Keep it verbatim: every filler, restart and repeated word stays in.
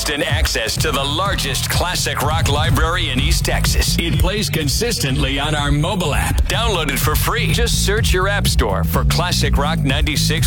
instant access to the largest classic rock library in East Texas. It plays consistently on our mobile app. Download it for free. Just search your app store for Classic Rock ninety-six.